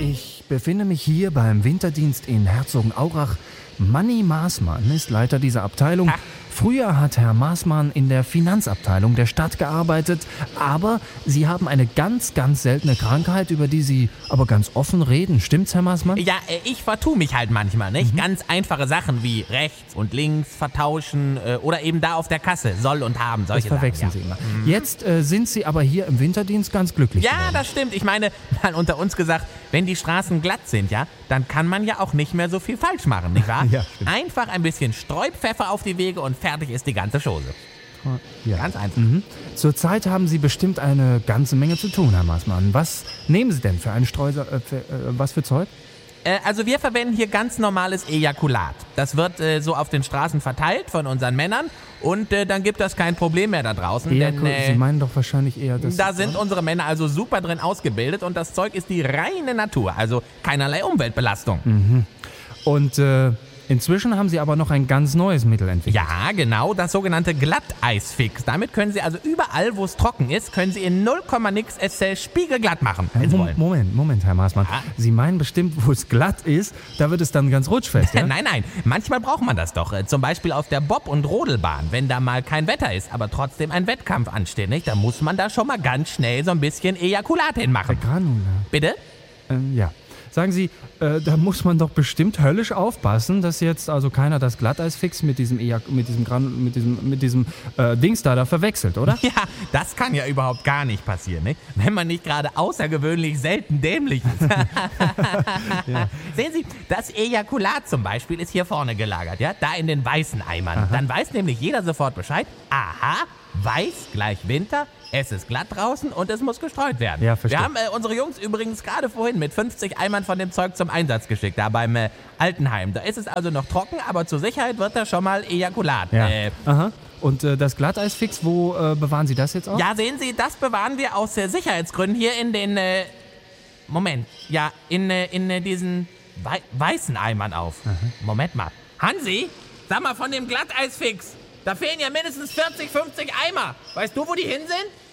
Ich befinde mich hier beim Winterdienst in Herzogenaurach. Manni Maßmann ist Leiter dieser Abteilung. Früher hat Herr Maßmann in der Finanzabteilung der Stadt gearbeitet, aber Sie haben eine ganz, ganz seltene Krankheit, über die Sie aber ganz offen reden. Stimmt's, Herr Maßmann? Ja, ich vertue mich halt manchmal, nicht? Ganz einfache Sachen wie rechts und links vertauschen oder eben da auf der Kasse, soll und haben, solche Das verwechseln Sachen. Sie immer. Jetzt sind Sie aber hier im Winterdienst ganz glücklich Ja, geworden. das stimmt. Ich meine, mal unter uns gesagt, wenn die Straßen glatt sind, ja, dann kann man ja auch nicht mehr so viel falsch machen, nicht wahr? Ja, stimmt. Einfach ein bisschen Streupfeffer auf die Wege und fertig ist die ganze Chose. Ja. Ganz einfach. Zurzeit haben Sie bestimmt eine ganze Menge zu tun, Herr Maßmann. Was nehmen Sie denn für einen Streuser, was für Zeug? Also wir verwenden hier ganz normales Ejakulat. Das wird so auf den Straßen verteilt von unseren Männern und dann gibt das kein Problem mehr da draußen. Sie meinen doch wahrscheinlich eher das... Da sind unsere Männer also super drin ausgebildet und das Zeug ist die reine Natur, also keinerlei Umweltbelastung. Und inzwischen haben Sie aber noch ein ganz neues Mittel entwickelt. Ja, genau, das sogenannte Glatteisfix. Damit können Sie also überall, wo es trocken ist, können Sie in 0, nix es spiegelglatt machen, wenn Sie wollen. Moment, Herr Maßmann. Ja. Sie meinen bestimmt, wo es glatt ist, da wird es dann ganz rutschfest, ja? Nein, manchmal braucht man das doch. Zum Beispiel auf der Bob- und Rodelbahn, wenn da mal kein Wetter ist, aber trotzdem ein Wettkampf ansteht, nicht? Da muss man da schon mal ganz schnell so ein bisschen Ejakulat hinmachen. Granula. Bitte? Ja. Sagen Sie, da muss man doch bestimmt höllisch aufpassen, dass jetzt also keiner das Glatteisfix mit diesem Dings da verwechselt, oder? Ja, das kann ja überhaupt gar nicht passieren, nicht? Wenn man nicht gerade außergewöhnlich selten dämlich ist. Ja. Sehen Sie, das Ejakulat zum Beispiel ist hier vorne gelagert, ja? Da in den weißen Eimern. Dann weiß nämlich jeder sofort Bescheid. Aha, weiß gleich Winter, es ist glatt draußen und es muss gestreut werden. Ja, verstehe. Wir haben unsere Jungs übrigens gerade vorhin mit 50 Eimern von dem Zeug zum Einsatz geschickt, da beim Altenheim. Da ist es also noch trocken, aber zur Sicherheit wird da schon mal Ejakulat. Ja. Aha. Und das Glatteisfix, wo bewahren Sie das jetzt auch? Ja, sehen Sie, das bewahren wir aus Sicherheitsgründen hier in den, in diesen weißen Eimern auf. Moment mal. Hansi, sag mal von dem Glatteisfix. Da fehlen ja mindestens 40, 50 Eimer. Weißt du, wo die hin sind?